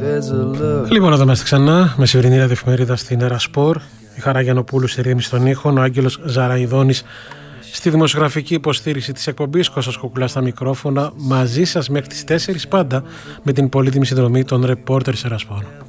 Λοιπόν, εδώ είμαστε ξανά, μεσημερινή ραδιοφημερίδα στην Έρα Σπορ. Η Χαρά Γιαννοπούλου στη ρύθμιση των ήχων, ο Άγγελος Ζαραϊδόνης στη δημοσιογραφική υποστήριξη της εκπομπής, Κώστας Κουκουλάς στα μικρόφωνα, μαζί σας μέχρι τις 4 πάντα με την πολύτιμη συνδρομή των ρεπόρτερ της Έρα Σπορ.